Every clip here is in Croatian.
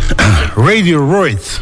Radiohead.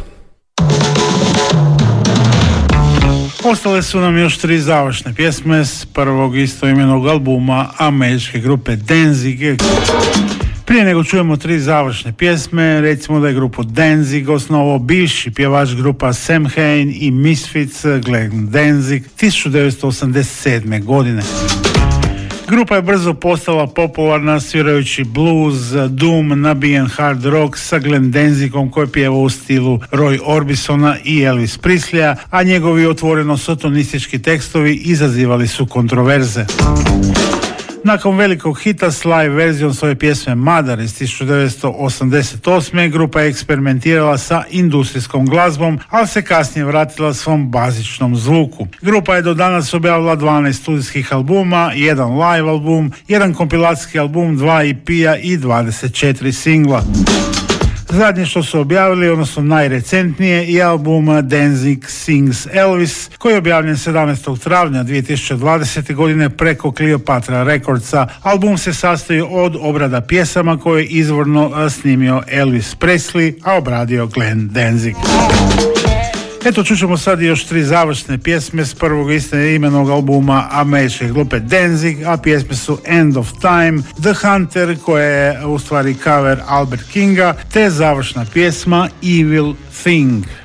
Ostale su nam još 3 završne pjesme s prvog istoimenog albuma američke grupe Danzig. Prije nego čujemo 3 završne pjesme, recimo da je grupu Danzig osnovao bivši pjevač grupa Sam Hain i Misfits Glenn Danzig 1987. godine. Grupa je brzo postala popularna svirajući blues, doom, nabijen hard rock sa Glenn Danzigom koji pjeva u stilu Roy Orbisona i Elvis Presleya, a njegovi otvoreno sotonistički tekstovi izazivali su kontroverze. Nakon velikog hita s live verzijom svoje pjesme Mother iz 1988. grupa je eksperimentirala sa industrijskom glazbom, ali se kasnije vratila svom bazičnom zvuku. Grupa je do danas objavila 12 studijskih albuma, 1 live album, 1 kompilacijski album, 2 EP-a i 24 singla. Zadnje što su objavili, odnosno najrecentnije, je album Danzig Sings Elvis, koji je objavljen 17. travnja 2020. godine preko Cleopatra Recordsa. Album se sastoji od obrada pjesama koje je izvorno snimio Elvis Presley, a obradio Glenn Danzig. Eto, čućemo sad još 3 završne pjesme s prvog imenog albuma američke grupe Danzig, a pjesme su End of Time, The Hunter, koja je u stvari cover Albert Kinga, te završna pjesma Evil Thing.